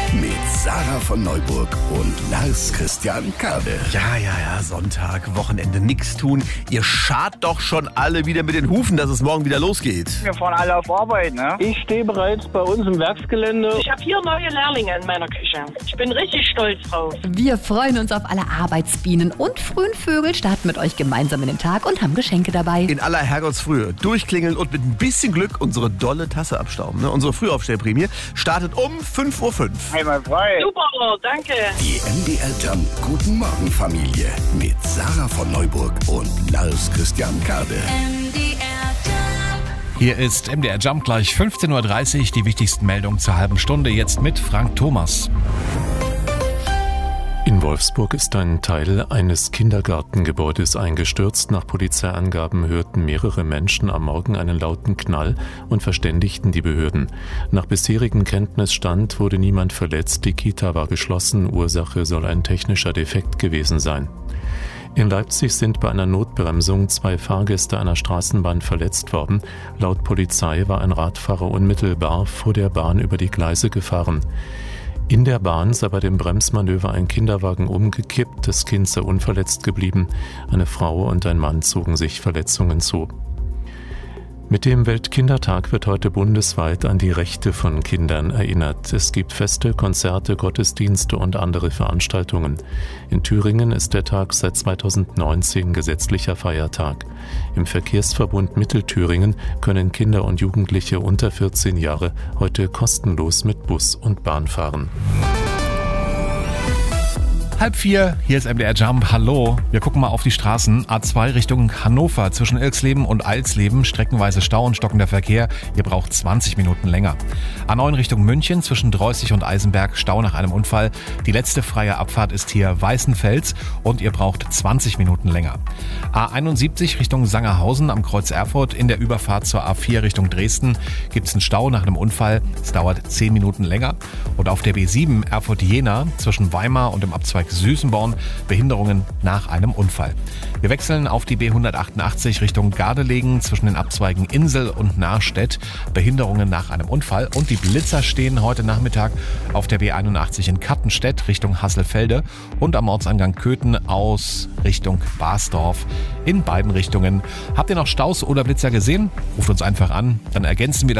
mit Sarah von Neuburg und Lars Christian Kade. Ja, Sonntag, Wochenende, nix tun. Ihr scharrt doch schon alle wieder mit den Hufen, dass es morgen wieder losgeht. Wir fahren alle auf Arbeit, ne? Ich stehe bereits bei uns im Werksgelände. Ich habe hier neue Lehrlinge in meiner Küche. Ich bin richtig stolz drauf. Wir freuen uns auf alle Arbeitsbienen und frühen Vögel, starten mit euch gemeinsam in den Tag und haben Geschenke dabei. In aller Herrgottsfrühe durchklingeln und mit ein bisschen Glück unsere dolle Tasse abstauben. Ne? Unsere Frühaufstellprämie startet um 5:05 Uhr. Einmal frei. Super, danke. Die MDR Jump Guten Morgen Familie mit Sarah von Neuburg und Lars Christian Kade. Hier ist MDR Jump gleich 15:30 Uhr. Die wichtigsten Meldungen zur halben Stunde. Jetzt mit Frank Thomas. In Wolfsburg ist ein Teil eines Kindergartengebäudes eingestürzt. Nach Polizeiangaben hörten mehrere Menschen am Morgen einen lauten Knall und verständigten die Behörden. Nach bisherigem Kenntnisstand wurde niemand verletzt. Die Kita war geschlossen. Ursache soll ein technischer Defekt gewesen sein. In Leipzig sind bei einer Notbremsung 2 Fahrgäste einer Straßenbahn verletzt worden. Laut Polizei war ein Radfahrer unmittelbar vor der Bahn über die Gleise gefahren. In der Bahn sei bei dem Bremsmanöver ein Kinderwagen umgekippt, das Kind sei unverletzt geblieben. Eine Frau und ein Mann zogen sich Verletzungen zu. Mit dem Weltkindertag wird heute bundesweit an die Rechte von Kindern erinnert. Es gibt Feste, Konzerte, Gottesdienste und andere Veranstaltungen. In Thüringen ist der Tag seit 2019 gesetzlicher Feiertag. Im Verkehrsverbund Mittelthüringen können Kinder und Jugendliche unter 14 Jahre heute kostenlos mit Bus und Bahn fahren. 3:30, hier ist MDR Jump. Hallo. Wir gucken mal auf die Straßen. A2 Richtung Hannover zwischen Ilksleben und Eilsleben. Streckenweise Stau und stockender Verkehr. Ihr braucht 20 Minuten länger. A9 Richtung München zwischen Dreußig und Eisenberg. Stau nach einem Unfall. Die letzte freie Abfahrt ist hier Weißenfels und ihr braucht 20 Minuten länger. A71 Richtung Sangerhausen am Kreuz Erfurt. In der Überfahrt zur A4 Richtung Dresden gibt es einen Stau nach einem Unfall. Es dauert 10 Minuten länger. Und auf der B7 Erfurt-Jena zwischen Weimar und dem Abzweig Süßenborn Behinderungen nach einem Unfall. Wir wechseln auf die B188 Richtung Gardelegen zwischen den Abzweigen Insel und Nahrstedt. Behinderungen nach einem Unfall. Und die Blitzer stehen heute Nachmittag auf der B81 in Kattenstedt Richtung Hasselfelde und am Ortsangang Köthen aus Richtung Basdorf. In beiden Richtungen. Habt ihr noch Staus oder Blitzer gesehen? Ruft uns einfach an, dann ergänzen wir das